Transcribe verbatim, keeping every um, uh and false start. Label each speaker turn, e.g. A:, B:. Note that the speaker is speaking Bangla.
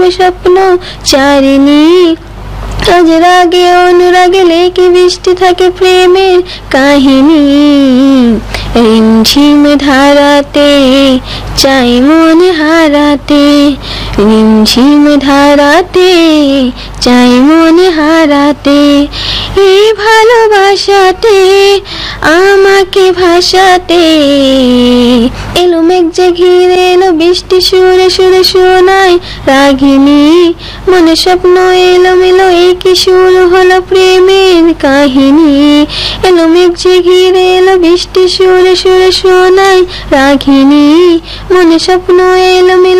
A: স্বপ্ন চারিণী আজ রাগে অনুরাগে লেকে বৃষ্টি থাকে প্রেমের কাহিনী রিমঝিম ধারাতে চাই মনে হারাতে রিমঝিম ধারাতে চাই মনে হারাতে এই ভালোবাসাতে আমাকে ভাসাতে এলো মেঘ যে ঘিরে এলো বৃষ্টি সুরে সুরে শোনায় রাগিনী মনে স্বপ্ন এলো মেলো এই কি শুরু হলো প্রেমের কাহিনী এলো মেঘ যে ঘিরে এলো বৃষ্টি সুরে সুরে শোনায় রাগিনী মনে স্বপ্ন এলো মেলো